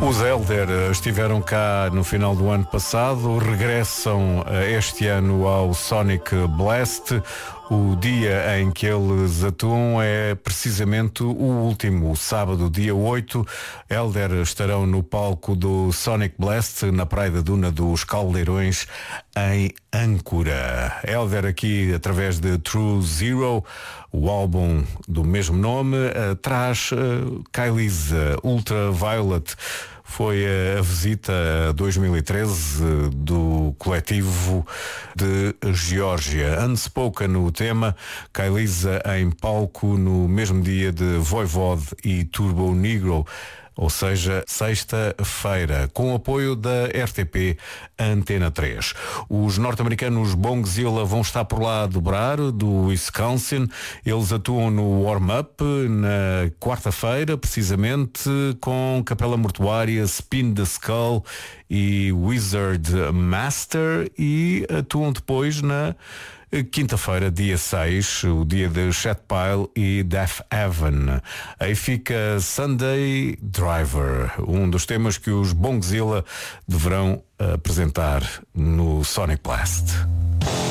Os Elder estiveram cá no final do ano passado, regressam este ano ao Sonic Blast. O dia em que eles atuam é precisamente o último, o sábado, dia 8. Elder estarão no palco do Sonic Blast, na Praia da Duna dos Caldeirões, em Âncora. Elder aqui através de True Zero, o álbum do mesmo nome, traz Kylie's Ultraviolet. Foi a visita 2013 do coletivo de Geórgia. Unspoken o tema, Kylie's em palco no mesmo dia de Voivod e Turbo Negro, ou seja, sexta-feira, com apoio da RTP Antena 3. Os norte-americanos Bongzilla vão estar por lá a dobrar, do Wisconsin. Eles atuam no warm-up na quarta-feira, precisamente, com Capela Mortuária, Spin the Skull e Wizard Master, e atuam depois na quinta-feira, dia 6, o dia de Chatpile e Death Heaven. Aí fica Sunday Driver, um dos temas que os Bongzilla deverão apresentar no Sonic Blast.